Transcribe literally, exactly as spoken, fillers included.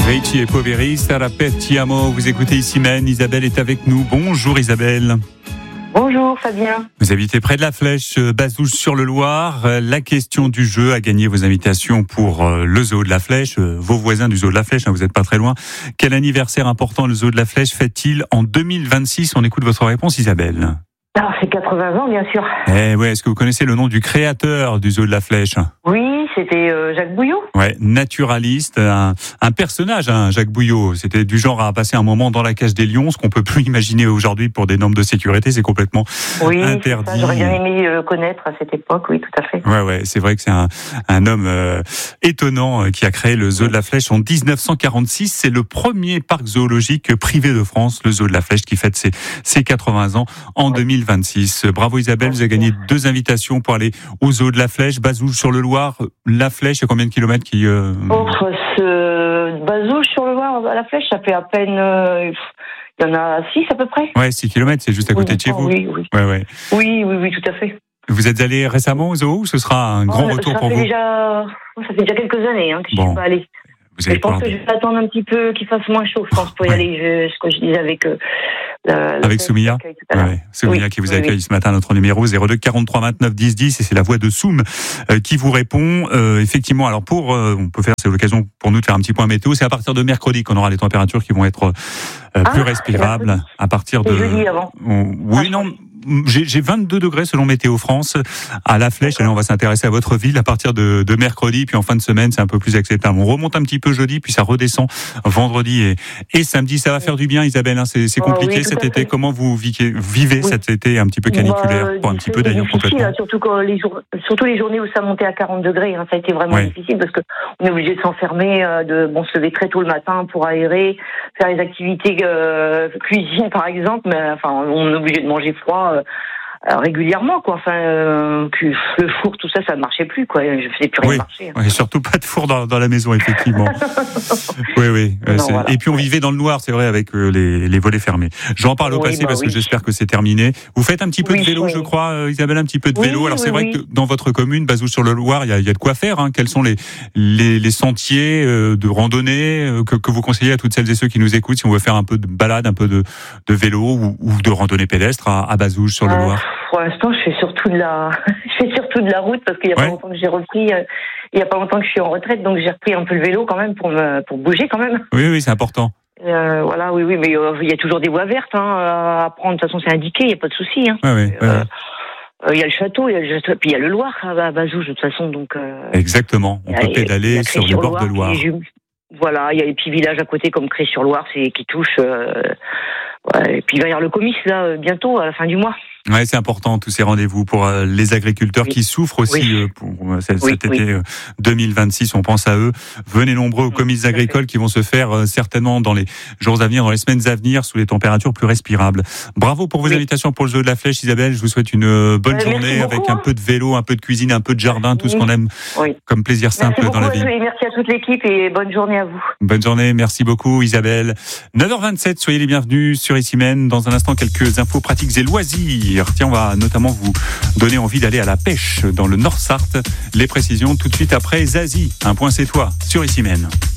Richie et Poveri, Sarà per ti amo. Vous écoutez ici Men. Isabelle est avec nous. Bonjour Isabelle. Bonjour Fabien. Vous habitez près de la Flèche, Bazouges-sur-le-Loir. La question du jeu a gagné vos invitations pour le zoo de la Flèche, vos voisins du zoo de la Flèche, hein, vous n'êtes pas très loin. Quel anniversaire important le zoo de la Flèche fête-t-il en deux mille vingt-six? On écoute votre réponse Isabelle. Alors c'est quatre-vingts ans bien sûr. Eh ouais, est-ce que vous connaissez le nom du créateur du zoo de la Flèche? Oui, c'était euh, Jacques Bouillot. Ouais, naturaliste, un, un personnage, hein, Jacques Bouillot. C'était du genre à passer un moment dans la cage des lions, ce qu'on peut plus imaginer aujourd'hui pour des normes de sécurité, c'est complètement oui, interdit. Oui, j'aurais bien aimé le connaître à cette époque, oui, tout à fait. Ouais, ouais, c'est vrai que c'est un, un homme euh, étonnant euh, qui a créé le zoo de la Flèche en dix-neuf cent quarante-six. C'est le premier parc zoologique privé de France, le zoo de la Flèche, qui fête ses, ses quatre-vingts ans en deux mille vingt-six. Bravo Isabelle, vous avez gagné deux invitations pour aller au zoo de la Flèche, Bazouges-sur-le-Loir. La Flèche, il y a combien de kilomètres qui... Euh... Oh, ce Bazouges-sur-le-Loir, à la Flèche, ça fait à peine... Euh... Il y en a six à peu près. Ouais, six kilomètres, c'est juste à côté oui, de chez vous. Oui, oui. Ouais, ouais. Oui, oui, oui, tout à fait. Vous êtes allé récemment au zoo ou ce sera un grand oh, retour ça pour fait vous déjà... Ça fait déjà quelques années hein, que je ne bon. suis pas allée. Vous avez je pense que je vais attendre un petit peu qu'il fasse moins chaud, je pense, pour y ouais. aller. Je, ce que je disais avec euh, la, la avec Soumia, ouais, Soumia oui, qui vous oui, accueille oui. ce matin. Notre numéro zéro deux quarante-trois vingt-neuf dix dix et c'est la voix de Soum euh, qui vous répond. Euh, effectivement, alors pour, euh, on peut faire, c'est l'occasion pour nous de faire un petit point météo. C'est à partir de mercredi qu'on aura les températures qui vont être euh, plus ah, respirables. À partir de. Jeudi avant. On, oui, non. J'ai, j'ai vingt-deux degrés selon Météo France à la Flèche. Allez, on va s'intéresser à votre ville à partir de, de mercredi. Puis en fin de semaine, c'est un peu plus acceptable. On remonte un petit peu jeudi, puis ça redescend vendredi et, et samedi. Ça va faire du bien, Isabelle. Hein, c'est, c'est compliqué oh, oui, cet été. Comment vous vivez, vivez oui. cet été un petit peu caniculaire, bah, pour un petit peu d'ailleurs complètement. Hein, surtout, quand les jours, surtout les journées où ça montait à quarante degrés. Hein, ça a été vraiment ouais. difficile parce que on est obligé de s'enfermer, euh, de bon se lever très tôt le matin pour aérer, faire les activités euh, cuisine par exemple. Mais enfin, on est obligé de manger froid. Euh, Euh, régulièrement quoi enfin euh, le four tout ça ça ne marchait plus quoi je faisais plus rien oui, marcher hein. Oui, surtout pas de four dans, dans la maison effectivement. oui oui euh, non, voilà. Et puis on vivait dans le noir c'est vrai avec euh, les, les volets fermés. J'en parle au oui, passé bah, parce oui. que j'espère que c'est terminé. Vous faites un petit peu oui, de vélo oui. je crois euh, Isabelle, un petit peu de oui, vélo. Alors c'est oui, vrai oui. que dans votre commune Bazouges-sur-le-Loir il y a, il y a de quoi faire hein. Quels sont les, les, les sentiers euh, de randonnée euh, que, que vous conseillez à toutes celles et ceux qui nous écoutent si on veut faire un peu de balade, un peu de, de vélo ou, ou de randonnée pédestre à, à Bazouges-sur-le-Loir? euh... Pour l'instant, je fais surtout de la, je fais surtout de la route parce qu'il y a ouais. pas longtemps que j'ai repris, euh, il y a pas longtemps que je suis en retraite, donc j'ai repris un peu le vélo quand même pour me, pour bouger quand même. Oui, oui, c'est important. Euh, voilà, oui, oui, mais euh, il y a toujours des voies vertes hein, à prendre. De toute façon, c'est indiqué, il y a pas de souci. Hein. Ouais, ouais, euh, ouais. Il y a le château, il y a le, puis il y a le Loir à Bazouges de toute façon, donc. Euh, Exactement. On peut a, pédaler sur les bords de Loire. Voilà, il y a les petits villages à côté comme Cré-sur-Loire, c'est qui touchent. Euh, ouais, et puis il va y avoir le comice là bientôt à la fin du mois. Ouais, c'est important tous ces rendez-vous pour euh, les agriculteurs oui. qui souffrent aussi oui. euh, pour euh, cet, oui, cet oui. été euh, deux mille vingt-six. On pense à eux. Venez nombreux aux comices agricoles qui vont se faire euh, certainement dans les jours à venir, dans les semaines à venir, sous les températures plus respirables. Bravo pour vos oui. invitations pour le zoo de la Flèche, Isabelle. Je vous souhaite une euh, bonne euh, journée avec beaucoup, un peu de vélo, un peu de cuisine, un peu de jardin, tout oui. ce qu'on aime oui. comme plaisir simple merci dans la vie. Et merci à toute l'équipe et bonne journée à vous. Bonne journée, merci beaucoup Isabelle. neuf heures vingt-sept, soyez les bienvenus sur Ici Men. Dans un instant, quelques infos pratiques et loisirs. Tiens, on va notamment vous donner envie d'aller à la pêche dans le Nord-Sarthe. Les précisions tout de suite après Zazie. Un point c'est toi sur Ici Men.